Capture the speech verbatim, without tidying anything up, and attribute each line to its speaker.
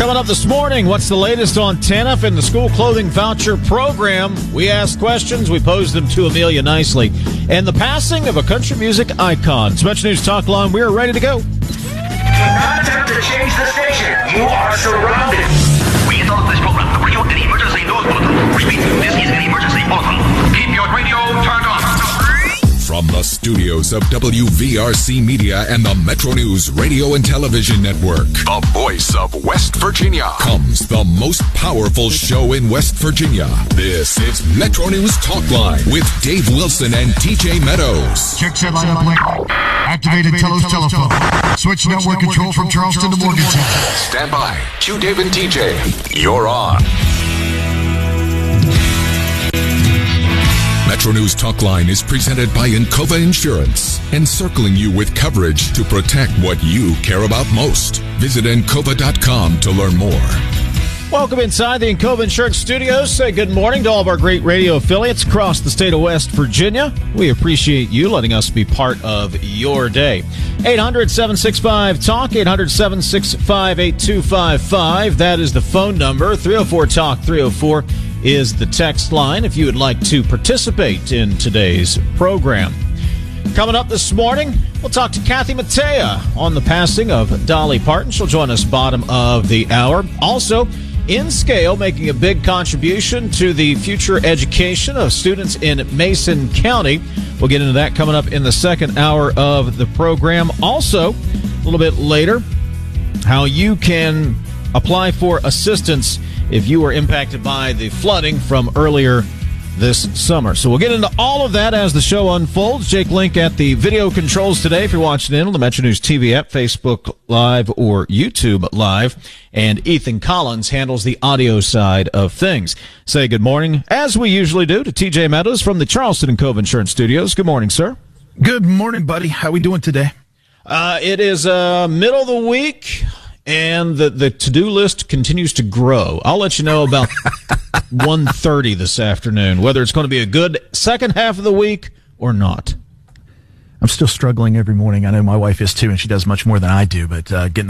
Speaker 1: Coming up this morning, what's the latest on T A N F and the school clothing voucher program? We ask questions, we pose them to Amelia nicely. And the passing of a country music icon. It's Metro News Talk Line. We are ready to go.
Speaker 2: Do not attempt to change the station. You are surrounded.
Speaker 3: We interrupt this program to bring you an emergency news bulletin. Repeat, this is an emergency bulletin. Keep your radio turned on.
Speaker 4: From the studios of W V R C Media and the Metro News Radio and Television Network, the voice of West Virginia, comes the most powerful show in West Virginia. This is Metro News Talk Line with Dave Wilson and T J Meadows.
Speaker 5: Check set line up link. Activated Telos telephone. Switch network control from Charleston to Morgantown.
Speaker 4: Stand by. Q Dave and T J. You're on. Metro News Talk Line is presented by Encova Insurance, encircling you with coverage to protect what you care about most. Visit Encova dot com to learn more.
Speaker 1: Welcome inside the Encova Insurance Studios. Say good morning to all of our great radio affiliates across the state of West Virginia. We appreciate you letting us be part of your day. eight hundred, seven six five, talk, eight hundred, seven six five, eight two five five. That is the phone number. three oh four talk, three oh four is the text line if you would like to participate in today's program. Coming up this morning, we'll talk to Kathy Mattea on the passing of Dolly Parton. She'll join us bottom of the hour. Also, In Scale, making a big contribution to the future education of students in Mason County. We'll get into that coming up in the second hour of the program. Also, a little bit later, how you can apply for assistance if you were impacted by the flooding from earlier this summer. So we'll get into all of that as the show unfolds. Jake Link at the video controls today if you're watching in on the Metro News T V app, Facebook Live, or YouTube Live. And Ethan Collins handles the audio side of things. Say good morning, as we usually do, to T J Meadows from the Charleston and Cove Insurance Studios. Good morning, sir.
Speaker 6: Good morning, buddy. How we doing today?
Speaker 1: Uh, it is uh, middle of the week. And the, the to-do list continues to grow. I'll let you know about one thirty this afternoon, whether it's going to be a good second half of the week or not.
Speaker 6: I'm still struggling every morning. I know my wife is too, and she does much more than I do, but uh, getting the